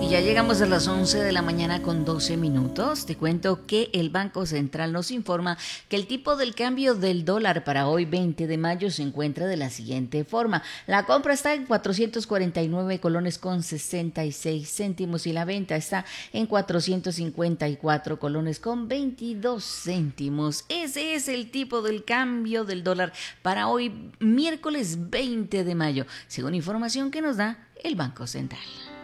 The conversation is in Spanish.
Y ya llegamos a las 11 de la mañana con 12 minutos. Te cuento que el Banco Central nos informa que el tipo del cambio del dólar para hoy 20 de mayo se encuentra de la siguiente forma. La compra está en 449 colones con 66 céntimos y la venta está en 454 colones con 22 céntimos. Ese es el tipo del cambio del dólar para hoy miércoles 20 de mayo, según información que nos da el Banco Central.